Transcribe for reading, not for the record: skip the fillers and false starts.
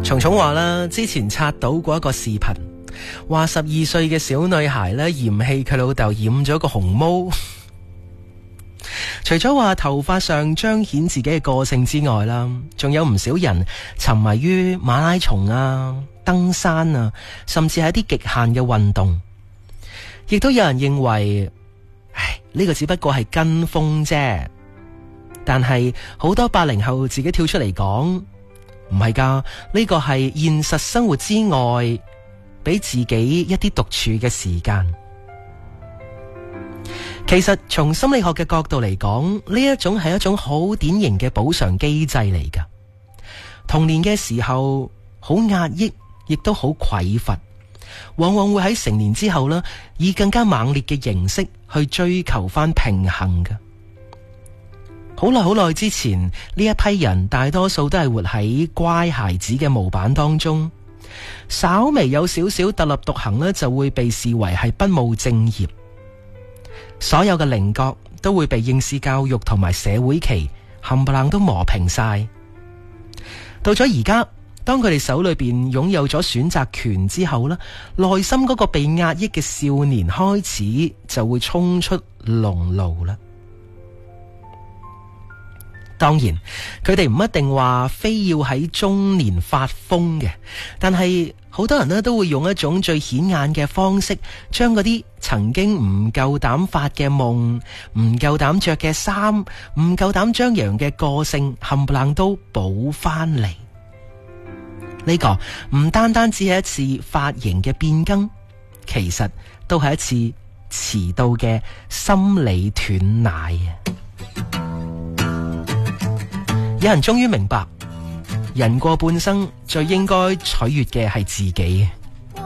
蟲蟲話啦，之前刷到過一個視頻，話12歲嘅小女孩呢，嫌棄佢老豆染咗個紅毛。除咗話頭髮上彰顯自己嘅個性之外啦，仲有唔少人沉迷於馬拉松啊、登山啊，甚至係一啲極限嘅運動。亦都有人認為，呢個只不過係跟風啫。但係好多80後自己跳出嚟講，唔係㗎，呢個係現實生活之外，俾自己一啲獨處嘅時間。其實從心理學嘅角度嚟講，呢一種係一種好典型嘅補償機制嚟㗎。童年嘅時候好壓抑，亦都好匱乏，往往會喺成年之後呢，以更加猛烈嘅形式去追求翻平衡㗎。好耐好耐之前，呢一批人大多數都係活喺乖孩子嘅模板當中，稍微有少少特立獨行呢，就會被視為係不務正業。所有嘅稜角都會被應試教育同埋社會期冚唪唥都磨平晒。到咗而家，當佢哋手裏邊擁有咗選擇權之後呢，內心嗰個被壓抑嘅少年開始就會衝出籠牢啦。當然，佢哋唔一定話非要喺中年發瘋嘅，但係好多人呢都會用一種最顯眼嘅方式，將嗰啲曾經唔夠膽發嘅夢、唔夠膽着嘅衫、唔夠膽張揚嘅個性，冚唪唥都補翻嚟。呢個唔單單只係一次髮型嘅變更，其實都係一次遲到嘅心理斷奶啊！有人終於明白，人過半生最應該取悅嘅係自己。